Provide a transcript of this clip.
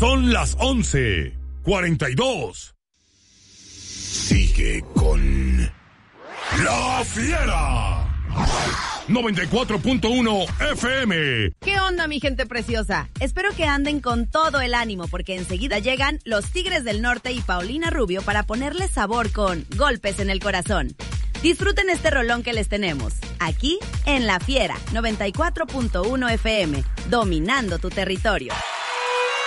Son las 11:42. Sigue con La Fiera. 94.1 FM. ¿Qué onda, mi gente preciosa? Espero que anden con todo el ánimo, porque enseguida llegan los Tigres del Norte y Paulina Rubio para ponerle sabor con Golpes en el Corazón. Disfruten este rolón que les tenemos, aquí en La Fiera, 94.1 FM, dominando tu territorio.